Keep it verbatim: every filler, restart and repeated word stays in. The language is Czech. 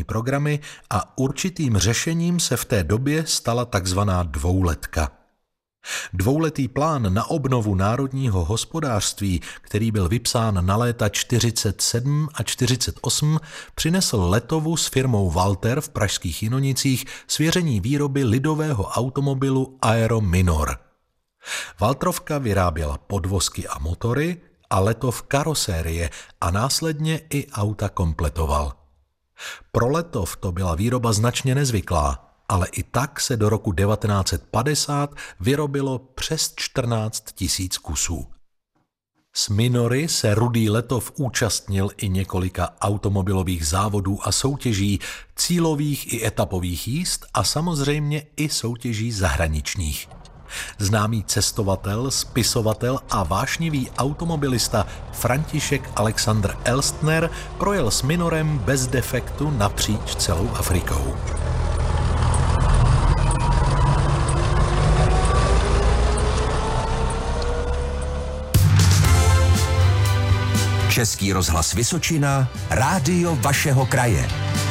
programy a určitým řešením se v té době stala takzvaná dvouletka. Dvouletý plán na obnovu národního hospodářství, který byl vypsán na léta čtyřicet sedm a čtyřicet osm, přinesl Letovu s firmou Walter v pražských Jinonicích svěření výroby lidového automobilu Aero Minor. Waltrovka vyráběla podvozky a motory a Letov karosérie a následně i auta kompletoval. Pro Letov to byla výroba značně nezvyklá, ale i tak se do roku devatenáct set padesát vyrobilo přes čtrnáct tisíc kusů. S Minory se Rudý Letov účastnil i několika automobilových závodů a soutěží, cílových i etapových jízd a samozřejmě i soutěží zahraničních. Známý cestovatel, spisovatel a vášnivý automobilista František Alexandr Elstner projel s Minorem bez defektu napříč celou Afrikou. Český rozhlas Vysočina, rádio vašeho kraje.